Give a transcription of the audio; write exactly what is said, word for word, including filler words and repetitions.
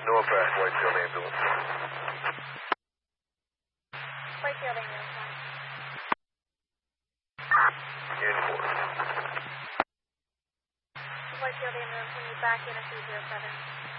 No impact, Whitefield ambulance. Whitefield ambulance one. In court. Whitefield ambulance, can you back in at three zero seven?